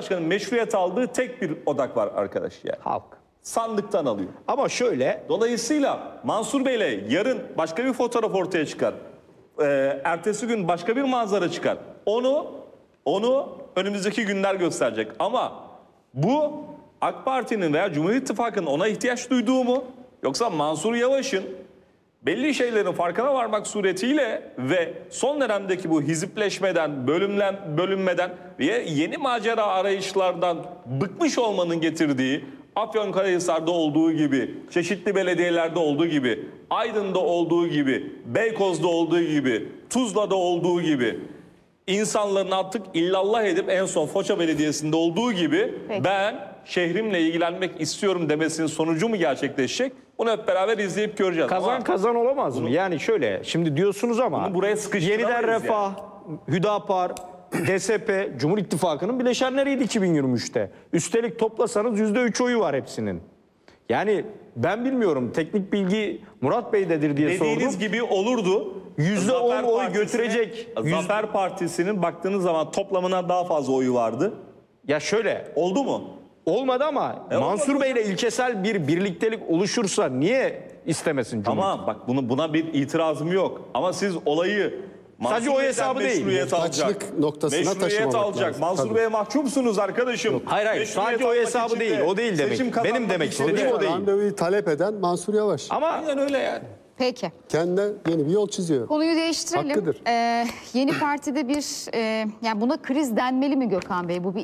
Başkanı'nın meşruiyet aldığı tek bir odak var arkadaş yani. Halk. Sandıktan alıyor. Ama şöyle, Dolayısıyla Mansur Bey'le yarın başka bir fotoğraf ortaya çıkar. Ertesi gün başka bir manzara çıkar. Onu önümüzdeki günler gösterecek. Ama bu AK Parti'nin veya Cumhur İttifakı'nın ona ihtiyaç duyduğu mu? Yoksa Mansur Yavaş'ın belli şeylerin farkına varmak suretiyle ve son dönemdeki bu hizipleşmeden, bölünmeden ve yeni macera arayışlardan bıkmış olmanın getirdiği, Afyonkarahisar'da olduğu gibi, çeşitli belediyelerde olduğu gibi, Aydın'da olduğu gibi, Beykoz'da olduğu gibi, Tuzla'da olduğu gibi insanların artık illallah edip en son Foça Belediyesi'nde olduğu gibi ben şehrimle ilgilenmek istiyorum demesinin sonucu mu gerçekleşecek? Bunu hep beraber izleyip göreceğiz. kazan kazan olamaz mı? Yani şöyle, şimdi diyorsunuz ama bunu buraya sıkıştıramayız Yeniden Refah, Hüdapar, DSP, Cumhur İttifakı'nın bileşenleriydi 2023'te. Üstelik toplasanız %3 oyu var hepsinin. Yani ben bilmiyorum, teknik bilgi Murat Bey'dedir diye sordum. Dediğiniz gibi olurdu. %10 oy götürecek. Zafer Partisi'nin baktığınız zaman toplamına daha fazla oyu vardı. Ya şöyle, Oldu mu? olmadı ama Mansur Bey'le ilkesel bir birliktelik oluşursa niye istemesin Cumhur? Tamam bak buna bir itirazım yok. yok. Siz olayı Sadece o hesabı değil. Muhtaçlık noktasına taşımamak lazım. Mansur Tabii. Bey'e mahcupsunuz arkadaşım. Hayır, sadece o hesabı değil. O değil demek. Benim demek istediğim o değil. Randevuyu talep eden Mansur Yavaş. Ama Aynen öyle yani. Peki. Kendine yeni bir yol çiziyor. Konuyu değiştirelim. Hakkıdır. Yeni partide yani buna kriz denmeli mi Gökhan Bey? Bu bir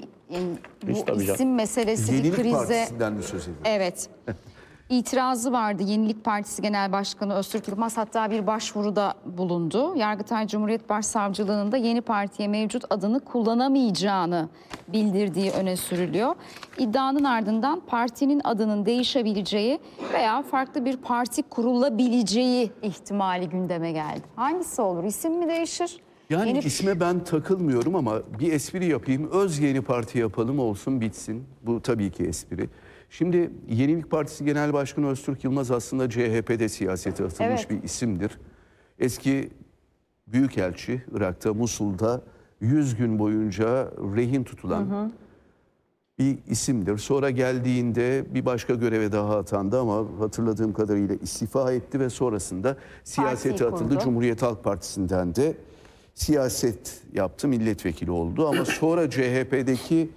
bu tabii isim meselesi bir Yenilik krize. Partisi'nden mi söz ediyor? Evet. İtirazı vardı. Yenilik Partisi Genel Başkanı Öztürk Yılmaz hatta bir başvuruda bulundu. Yargıtay Cumhuriyet Başsavcılığı'nın da yeni partiye mevcut adını kullanamayacağını bildirdiği öne sürülüyor. İddianın ardından partinin adının değişebileceği veya farklı bir parti kurulabileceği ihtimali gündeme geldi. Hangisi olur? İsim mi değişir? Yani isme ben takılmıyorum ama bir espri yapayım. Öz Yeni Parti yapalım, olsun bitsin. Bu tabii ki espri. Şimdi Yenilik Partisi Genel Başkanı Öztürk Yılmaz aslında CHP'de siyasete atılmış bir isimdir. Eski büyükelçi, Irak'ta, Musul'da 100 gün boyunca rehin tutulan bir isimdir. Sonra geldiğinde bir başka göreve daha atandı ama hatırladığım kadarıyla istifa etti ve sonrasında siyasete atıldı. Cumhuriyet Halk Partisi'nden de siyaset yaptı, milletvekili oldu. Ama sonra CHP'deki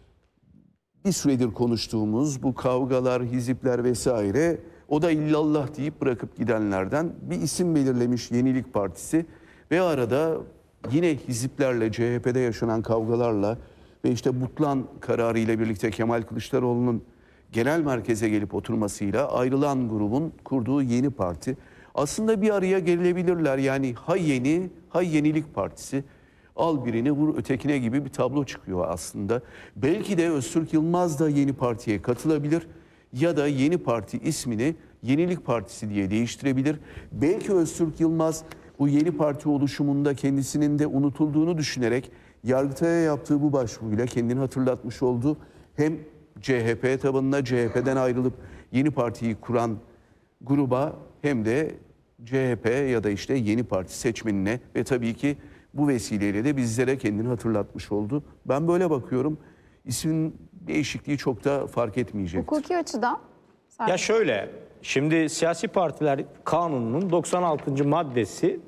bir süredir konuştuğumuz bu kavgalar, hizipler vesaire, o da illallah deyip bırakıp gidenlerden bir isim belirlemiş Yenilik Partisi. Ve arada yine hiziplerle, CHP'de yaşanan kavgalarla ve işte Butlan kararı ile birlikte Kemal Kılıçdaroğlu'nun genel merkeze gelip oturmasıyla ayrılan grubun kurduğu yeni parti. Aslında bir araya gelebilirler. Yani ha yeni, ha Yenilik Partisi. Al birini vur ötekine gibi bir tablo çıkıyor aslında. Belki de Öztürk Yılmaz da yeni partiye katılabilir ya da yeni parti ismini Yenilik Partisi diye değiştirebilir. Belki Öztürk Yılmaz bu yeni parti oluşumunda kendisinin de unutulduğunu düşünerek Yargıtay'a yaptığı bu başvuruyla kendini hatırlatmış oldu. Hem CHP tabanına, CHP'den ayrılıp yeni partiyi kuran gruba hem de CHP ya da işte yeni parti seçmenine ve tabii ki bu vesileyle de bizlere kendini hatırlatmış oldu. Ben böyle bakıyorum. İsmin değişikliği çok da fark etmeyecektir. Hukuki açıdan. ya şöyle, şimdi siyasi partiler kanununun 96. maddesi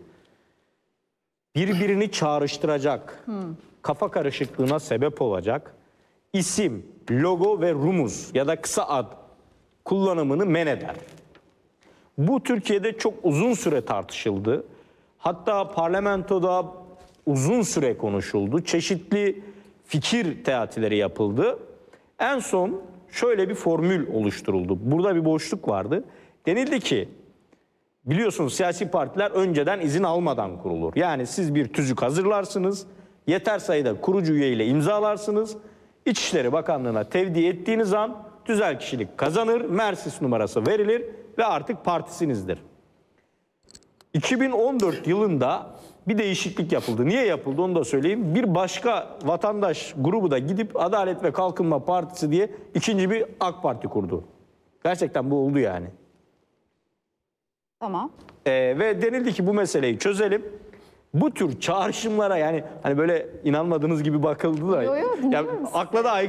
birbirini çağrıştıracak, kafa karışıklığına sebep olacak isim, logo ve rumuz ya da kısa ad kullanımını men eder. Bu Türkiye'de çok uzun süre tartışıldı. Hatta parlamentoda uzun süre konuşuldu. Çeşitli fikir teatileri yapıldı. En son şöyle bir formül oluşturuldu. Burada bir boşluk vardı. Denildi ki, biliyorsunuz siyasi partiler önceden izin almadan kurulur. Yani siz bir tüzük hazırlarsınız, yeter sayıda kurucu üyeyle imzalarsınız. İçişleri Bakanlığı'na tevdi ettiğiniz an tüzel kişilik kazanır, Mersis numarası verilir ve artık partisinizdir. 2014 yılında bir değişiklik yapıldı. Niye yapıldı onu da söyleyeyim. Bir başka vatandaş grubu da gidip Adalet ve Kalkınma Partisi diye ikinci bir AK Parti kurdu. Gerçekten bu oldu yani. Tamam. Ve denildi ki bu meseleyi çözelim. Bu tür çağrışımlara yani hani böyle inanmadığınız gibi bakıldı da. Yo, dinliyorum akla da